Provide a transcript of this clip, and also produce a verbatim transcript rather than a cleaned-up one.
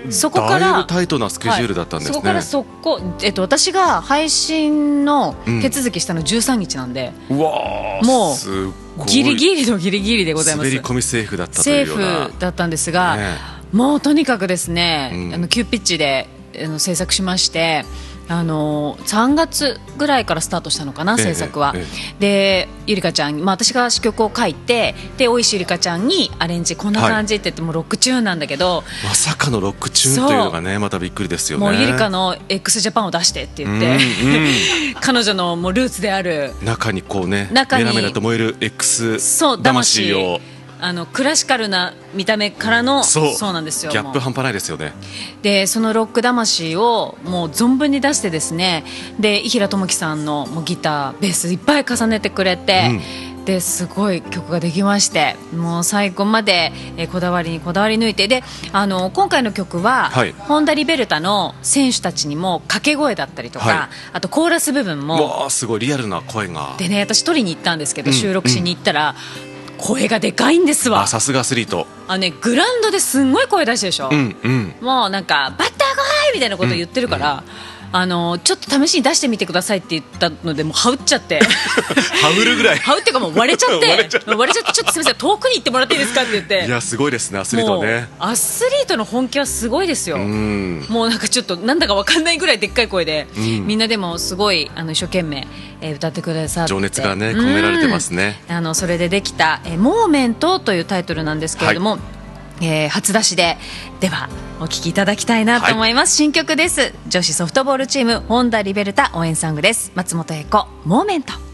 そこからだいぶタイトなスケジュールだったんですね、 はい、そこから速攻、えっと、私が配信の手続きしたのじゅうさんにちなんで、うん、 うわもうすごいギリギリのギリギリでございます。 滑り込みセーフだったというようなセーフだったんですが、 ね、 もうとにかくですね、うん、あの急ピッチであの制作しまして、あのさんがつぐらいからスタートしたのかな、制作は、ええええ、でゆりかちゃん、まあ、私が詞曲を書いて、で大石ゆりかちゃんにアレンジこんな感じって言って、はい、もうロックチューンなんだけど、 まさかのロックチューンというのがねまたびっくりですよね。 もうゆりかの x ジャパンを出してって言って、うんうん、彼女のもうルーツである中にこうねメラメラと燃える X 魂を、 あのクラシカルな見た目からの、 そう、 そうなんですよ、 ギャップ半端ないですよね。 でそのロック魂をもう存分に出してですね、で伊平智樹さんのもうギターベースいっぱい重ねてくれて、うん、ですごい曲ができまして、もう最後までえこだわりにこだわり抜いて、であの今回の曲は、はい、ホンダリベルタの選手たちにも掛け声だったりとか、はい、あとコーラス部分もわすごいリアルな声がでね、私取りに行ったんですけど、うん、収録しに行ったら、うん、声がでかいんですわ。 さすがアスリート。 あ、ね、グラウンドですんごい声出してるでしょ、うんうん、もうなんかバッター来いみたいなこと言ってるから、うんうん、あのちょっと試しに出してみてくださいって言ったのでもうはうっちゃってはうるぐらいはうっていうかもう割れちゃって割れちゃって割れちゃってちょっとすみません遠くに行ってもらっていいですかって言って、 いやすごいですねアスリートね。 アスリートの本気はすごいですよ。うん、もうなんかちょっとなんだか分かんないぐらいでっかい声で、うん、みんなでもすごいあの一生懸命、えー、歌ってくださって、 情熱がね込められてますね。 あのそれでできた、えー、モーメントというタイトルなんですけれども、はい、えー、初出しでではお聴きいただきたいなと思います、はい、新曲です。女子ソフトボールチームホンダリベルタ応援ソングです。松本英子モーメント。